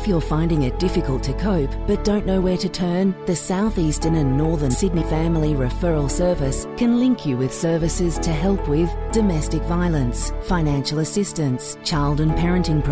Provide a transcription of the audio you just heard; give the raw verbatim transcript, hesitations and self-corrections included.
If you're finding it difficult to cope but don't know where to turn, the South Eastern and Northern Sydney Family Referral Service can link you with services to help with domestic violence, financial assistance, child and parenting